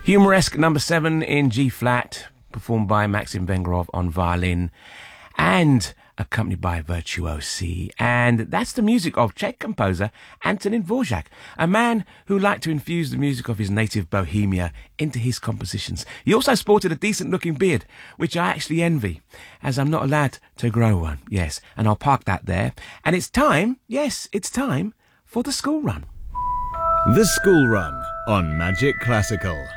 Humoresque number 7 in G flat, performed by Maxim Vengerov on violin and accompanied by virtuosi. And that's the music of Czech composer Antonín Dvořák, a man who liked to infuse the music of his native Bohemia into his compositions. He also sported a decent-looking beard, which I actually envy, as I'm not allowed to grow one. Yes, and I'll park that there. And it's time, yes, it's time for the school run. The School Run on Magic Classical.